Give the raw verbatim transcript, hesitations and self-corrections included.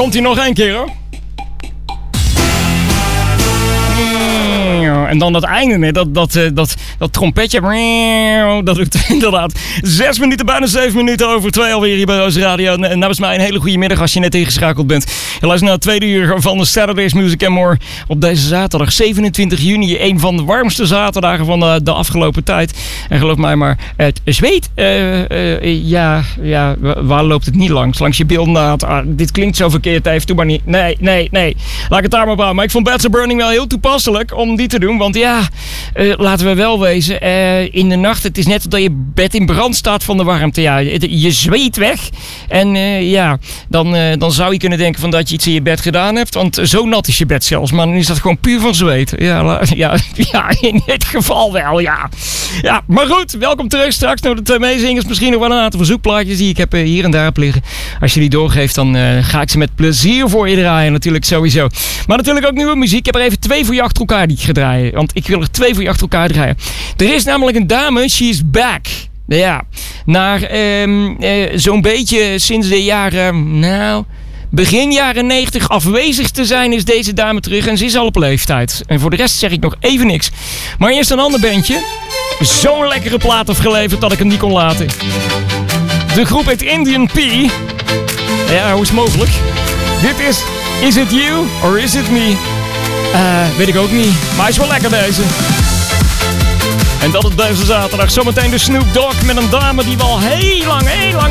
Komt hij nog één keer hoor. En dan dat einde, dat, dat, dat, dat trompetje. Dat doet inderdaad zes minuten, bijna zeven minuten over twee alweer hier bij Roos Radio. En namens mij een hele goede middag als je net ingeschakeld bent. Je luistert naar het tweede uur van de Saturdays Music and More op deze zaterdag zevenentwintig juni. Een van de warmste zaterdagen van de, de afgelopen tijd. En geloof mij maar, het zweet, uh, uh, ja, ja, waar loopt het niet langs? Langs je beeldnaad. Ah, dit klinkt zo verkeerd, even doe maar niet. Nee, nee, nee. Laat ik het daar maar op houden. Maar ik vond Bats Are Burning wel heel toepasselijk om die te doen. Want ja, uh, laten we wel wezen, uh, in de nacht, het is net dat je bed in brand staat van de warmte. Ja, je zweet weg. En uh, ja, dan, uh, dan zou je kunnen denken van dat je iets in je bed gedaan hebt. Want zo nat is je bed zelfs. Maar dan is dat gewoon puur van zweet. Ja, la, ja, ja, in dit geval wel, ja. Ja, maar goed, welkom terug. Straks nog de twee meezingers. Misschien nog wel een aantal verzoekplaatjes die ik heb uh, hier en daar op liggen. Als je die doorgeeft, dan uh, ga ik ze met plezier voor je draaien. Natuurlijk sowieso. Maar natuurlijk ook nieuwe muziek. Ik heb er even twee voor je achter elkaar die ik ga draaien. Want ik wil er twee voor je achter elkaar draaien. Er is namelijk een dame, she's back. Ja, naar um, uh, zo'n beetje sinds de jaren, nou, begin jaren negentig afwezig te zijn is deze dame terug. En ze is al op leeftijd. En voor de rest zeg ik nog even niks. Maar eerst een ander bandje. Zo'n lekkere plaat afgeleverd dat ik hem niet kon laten. De groep heet Indian P. Ja, hoe is het mogelijk? Dit is Is It You or Is It Me? Uh, weet ik ook niet. Maar hij is wel lekker deze. En dat is deze zaterdag. Zometeen de Snoop Dogg met een dame die we al heel lang, heel lang